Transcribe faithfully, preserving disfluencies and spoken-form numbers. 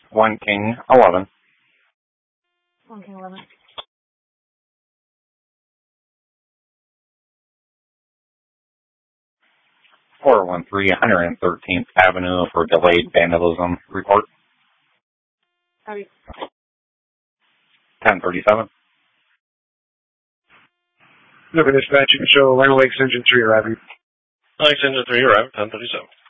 one King eleven. one King eleven. four one three one hundred thirteenth Avenue for delayed vandalism report. Howdy. ten thirty-seven. Look at dispatch, you can show Lano Lakes Engine three arriving. Lakes Engine three arriving, ten thirty-seven.